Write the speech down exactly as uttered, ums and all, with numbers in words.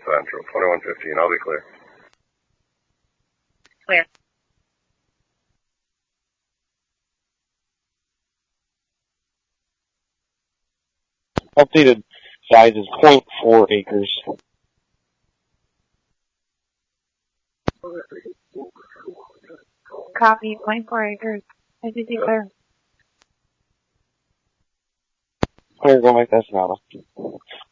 Central. twenty-one fifteen, I'll be clear. Clear. Updated size is zero point four acres. Copy, zero point four acres. I did declare. Clear, go Mike, that's not a